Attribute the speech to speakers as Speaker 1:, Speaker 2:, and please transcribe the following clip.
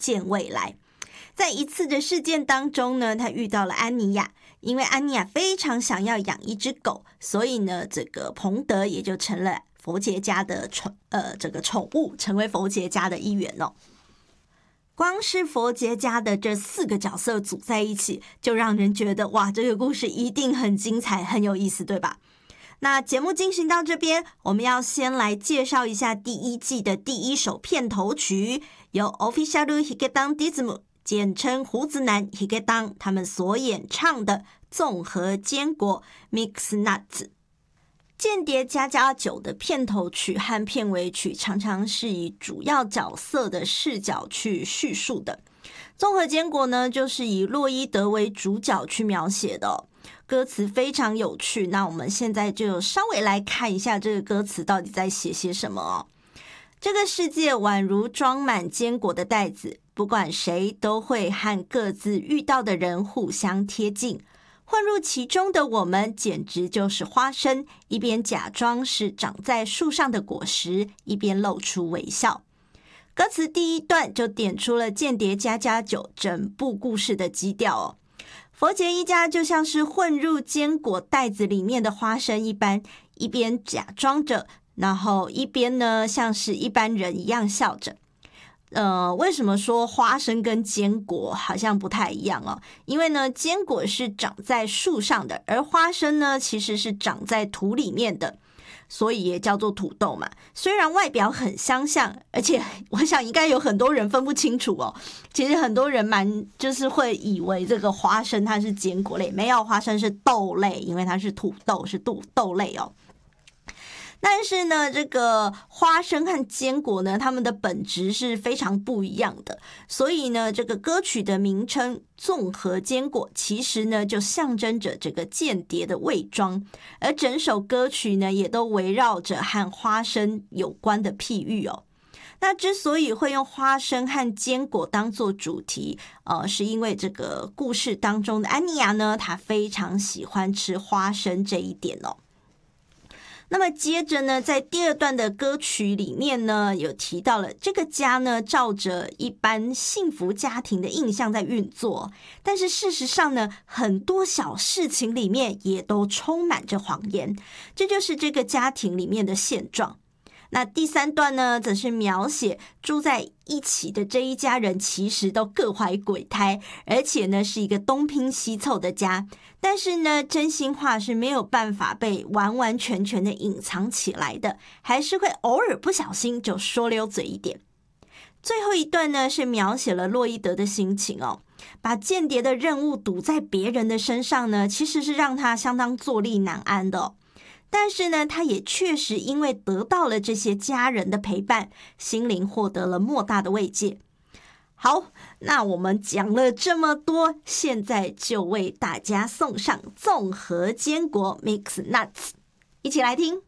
Speaker 1: 见未来。在一次的事件当中呢，他遇到了安妮亚，因为安妮亚非常想要养一只狗，所以呢，这个彭德也就成了佛杰家的这个宠物，成为佛杰家的一员哦。光是佛杰家的这4个角色组在一起，就让人觉得哇，这个故事一定很精彩，很有意思，对吧？那节目进行到这边，我们要先来介绍一下第1季的第1首片头曲，由 Official Higedan Dism 简称胡子男 Higedan 他们所演唱的综合坚果 Mix Nuts。间谍加加酒的片头曲和片尾曲常常是以主要角色的视角去叙述的。综合坚果呢，就是以洛伊德为主角去描写的哦。歌词非常有趣，那我们现在就稍微来看一下这个歌词到底在写些什么哦。这个世界宛如装满坚果的袋子，不管谁都会和各自遇到的人互相贴近。混入其中的我们简直就是花生，一边假装是长在树上的果实，一边露出微笑。歌词第1段就点出了间谍加加酒整部故事的基调哦。佛杰一家就像是混入坚果袋子里面的花生一般，一边假装着，然后一边呢像是一般人一样笑着。为什么说花生跟坚果好像不太一样哦？因为呢，坚果是长在树上的，而花生呢其实是长在土里面的，所以也叫做土豆嘛。虽然外表很相像，而且我想应该有很多人分不清楚哦。其实很多人就是会以为这个花生它是坚果类，没有，花生是豆类，因为它是土豆，是豆类哦。但是呢，这个花生和坚果呢，它们的本质是非常不一样的，所以呢，这个歌曲的名称综合坚果其实呢就象征着这个间谍的伪装，而整首歌曲呢也都围绕着和花生有关的譬喻哦。那之所以会用花生和坚果当作主题，是因为这个故事当中的安妮亚呢，她非常喜欢吃花生这一点哦。那么接着呢，在第2段的歌曲里面呢，有提到了这个家呢，照着一般幸福家庭的印象在运作，但是事实上呢，很多小事情里面也都充满着谎言，这就是这个家庭里面的现状。那第3段呢，则是描写住在一起的这一家人其实都各怀鬼胎，而且呢是一个东拼西凑的家，但是呢真心话是没有办法被完完全全的隐藏起来的，还是会偶尔不小心就说溜嘴一点。最后一段呢，是描写了洛伊德的心情哦，把间谍的任务赌在别人的身上呢，其实是让他相当坐立难安的哦。但是呢，他也确实因为得到了这些家人的陪伴，心灵获得了莫大的慰藉。好，那我们讲了这么多，现在就为大家送上综合坚果 Mix Nuts， 一起来听。